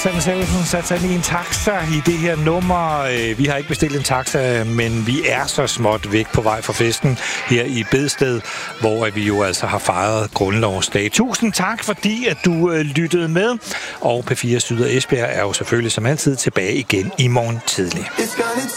Sanne Salomonsen sat sig i en taxa i det her nummer. Vi har ikke bestilt en taxa, men vi er så småt væk på vej fra festen her i Bedsted, hvor vi jo altså har fejret Grundlovsdag. Tusind tak, fordi at du lyttede med. Og P4 Syd og Esbjerg er jo selvfølgelig som altid tilbage igen i morgen tidlig.